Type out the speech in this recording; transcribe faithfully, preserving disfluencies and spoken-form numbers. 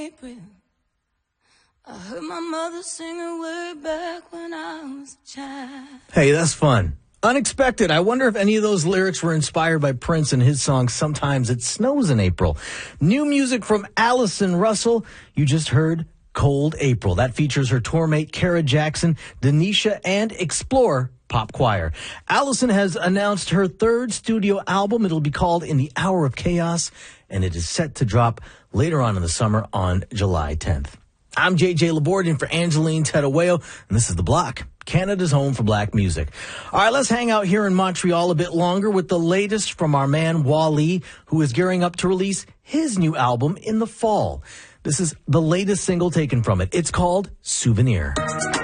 April. I heard my mother singing way back when I was a child. Hey, that's fun. Unexpected. I wonder if any of those lyrics were inspired by Prince and his song, Sometimes It Snows in April. New music from Allison Russell. You just heard Cold April. That features her tour mate, Kara Jackson, Denisha, and Explore Pop Choir. Allison has announced her third studio album. It'll be called In the Hour of Chaos, and it is set to drop later on in the summer on July tenth. I'm J J Labordian for Angeline Tedawayo, and this is The Block, Canada's home for black music. All right, let's hang out here in Montreal a bit longer with the latest from our man Wally, who is gearing up to release his new album in the fall. This is the latest single taken from it. It's called Souvenir.